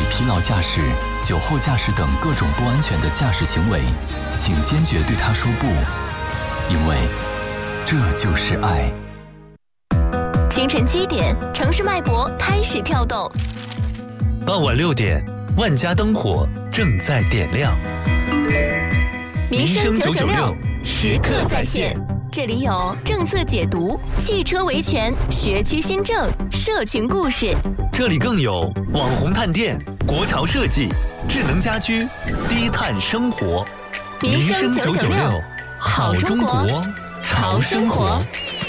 疲劳驾驶、酒后驾驶等各种不安全的驾驶行为，请坚决对他说不，因为这就是爱。 清晨7点，城市脉搏开始跳动。 傍晚6点，万家灯火正在点亮。 民生996时刻在线，这里有政策解读、汽车维权、学区新政、社群故事。 这里更有网红探店、国潮设计、智能家居、低碳生活。 民生996， 好中国，潮生活。